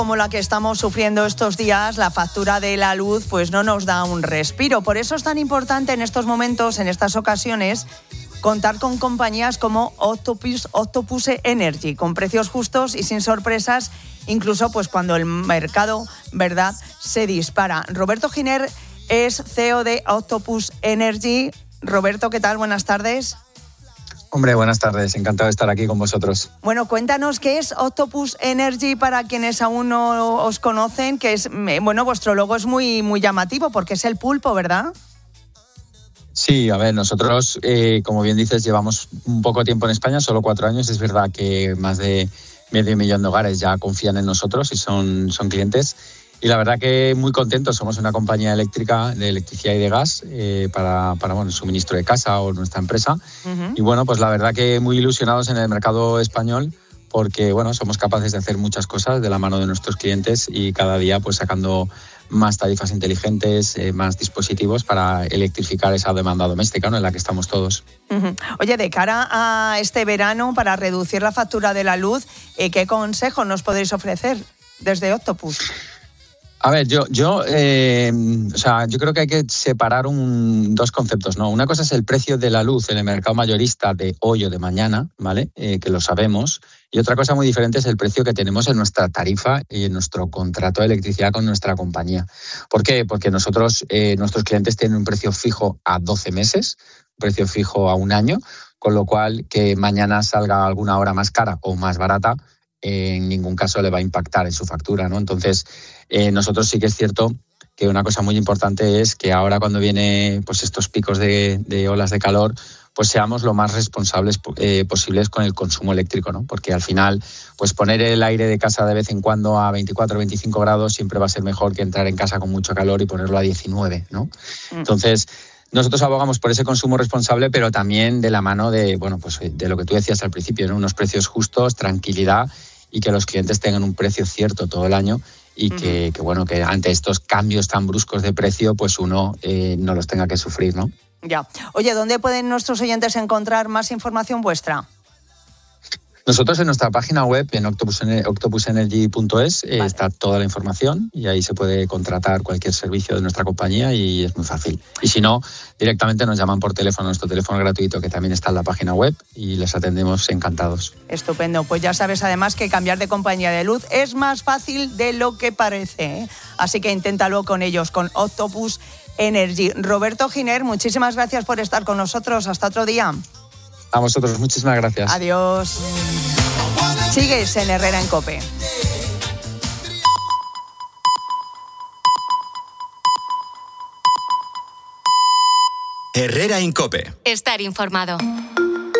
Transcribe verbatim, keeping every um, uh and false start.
Como la que estamos sufriendo estos días, la factura de la luz pues no nos da un respiro. Por eso es tan importante en estos momentos, en estas ocasiones, contar con compañías como Octopus, Octopus Energy, con precios justos y sin sorpresas, incluso pues cuando el mercado, ¿verdad?, se dispara. Roberto Giner es C E O de Octopus Energy. Roberto, ¿qué tal? Buenas tardes. Hombre, buenas tardes. Encantado de estar aquí con vosotros. Bueno, cuéntanos qué es Octopus Energy para quienes aún no os conocen, que es, bueno, vuestro logo es muy, muy llamativo porque es el pulpo, ¿verdad? Sí, a ver, nosotros, eh, como bien dices, llevamos un poco tiempo en España, solo cuatro años. Es verdad que más de medio millón de hogares ya confían en nosotros y son, son clientes. Y la verdad que muy contentos. Somos una compañía eléctrica de electricidad y de gas eh, para, para bueno, el suministro de casa o nuestra empresa. Uh-huh. Y bueno, pues la verdad que muy ilusionados en el mercado español porque bueno, somos capaces de hacer muchas cosas de la mano de nuestros clientes y cada día pues sacando más tarifas inteligentes, eh, más dispositivos para electrificar esa demanda doméstica, ¿no?, en la que estamos todos. Uh-huh. Oye, de cara a este verano, para reducir la factura de la luz, eh, ¿qué consejos nos podéis ofrecer desde Octopus? A ver, yo, yo, eh, o sea, yo creo que hay que separar un, dos conceptos, ¿no? Una cosa es el precio de la luz en el mercado mayorista de hoy o de mañana, ¿vale? Eh, que lo sabemos. Y otra cosa muy diferente es el precio que tenemos en nuestra tarifa y en nuestro contrato de electricidad con nuestra compañía. ¿Por qué? Porque nosotros, eh, nuestros clientes tienen un precio fijo a doce meses, un precio fijo a un año, con lo cual que mañana salga alguna hora más cara o más barata, en ningún caso le va a impactar en su factura, ¿no? Entonces, eh, nosotros sí que es cierto que una cosa muy importante es que ahora cuando viene pues estos picos de, de olas de calor, pues seamos lo más responsables eh, posibles con el consumo eléctrico, ¿no? Porque al final, pues poner el aire de casa de vez en cuando a veinticuatro o veinticinco grados siempre va a ser mejor que entrar en casa con mucho calor y ponerlo a diecinueve, ¿no? Entonces, nosotros abogamos por ese consumo responsable, pero también de la mano de, bueno, pues de lo que tú decías al principio, ¿no? Unos precios justos, tranquilidad y que los clientes tengan un precio cierto todo el año y que, uh-huh. que bueno, que ante estos cambios tan bruscos de precio, pues uno eh, no los tenga que sufrir, ¿no? Ya. Oye, ¿dónde pueden nuestros oyentes encontrar más información vuestra? Nosotros en nuestra página web, en octopus energy punto es, vale. Está toda la información y ahí se puede contratar cualquier servicio de nuestra compañía y es muy fácil. Y si no, directamente nos llaman por teléfono, nuestro teléfono gratuito que también está en la página web y les atendemos encantados. Estupendo. Pues ya sabes además que cambiar de compañía de luz es más fácil de lo que parece, ¿eh? Así que inténtalo con ellos, con Octopus Energy. Roberto Giner, muchísimas gracias por estar con nosotros. Hasta otro día. A vosotros, muchísimas gracias. Adiós. Sigues en Herrera en COPE. Herrera en COPE. Estar informado.